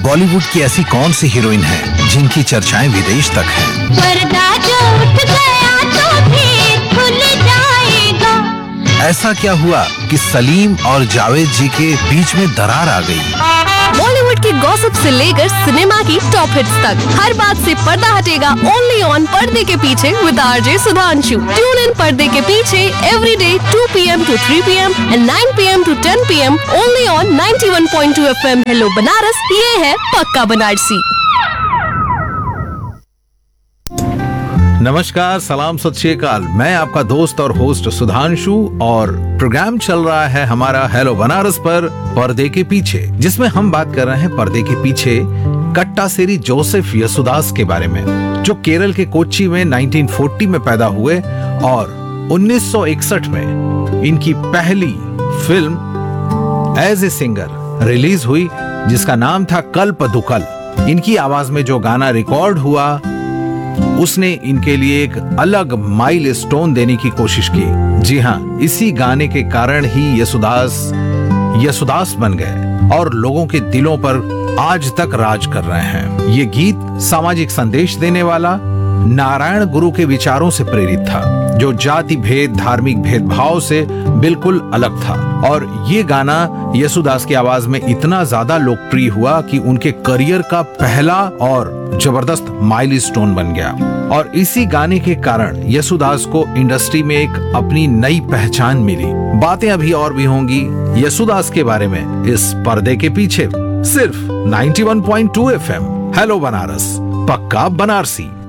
बॉलीवुड की ऐसी कौन सी हीरोइन है जिनकी चर्चाएं विदेश तक हैं? पर्दा जो उठ गया तो फिर खुल जाएगा। ऐसा क्या हुआ कि सलीम और जावेद जी के बीच में दरार आ गई? बॉलीवुड की गॉसिप से लेकर सिनेमा की टॉप हिट्स तक हर बात से पर्दा हटेगा ओनली ऑन पर्दे के पीछे with RJ Sudhanshu. Tune in पर्दे के पीछे every day 2 PM to 3 PM and 9 PM to 10 PM only on 91.2 FM। Hello Banaras, ये है पक्का बनारसी। नमस्कार, सलाम, सत श्री अकाल। मैं आपका दोस्त और होस्ट सुधांशु और प्रोग्राम चल रहा है हमारा हेलो बनारस पर पर्दे के पीछे, जिसमें हम बात कर रहे हैं पर्दे के पीछे कट्टासेरी जोसेफ यसुदास के बारे में, जो केरल के कोच्चि में 1940 में पैदा हुए और 1961 में इनकी पहली film as a singer release हुई, जिसका नाम था कल्पदुकल। इनकी आवाज में जो गाना रिकॉर्ड हुआ उसने इनके लिए एक अलग माइलस्टोन देने की कोशिश की। जी हाँ, इसी गाने के कारण ही यसुदास बन गए और लोगों के दिलों पर आज तक राज कर रहे हैं। ये गीत सामाजिक संदेश देने वाला नारायण गुरु के विचारों से प्रेरित था, जो जाति भेद, धार्मिक भेदभाव से बिल्कुल अलग था। और ये गाना यसुदास की आवाज में इतना ज्यादा लोकप्रिय हुआ कि उनके करियर का पहला और जबरदस्त माइलस्टोन बन गया। और इसी गाने के कारण यसुदास को इंडस्ट्री में एक अपनी नई पहचान मिली। बातें अभी और भी होंगी यसुदास के बारे में इस पर्दे के पीछे, सिर्फ 91.2 FM। हेलो बनारस, पक्का बनारसी।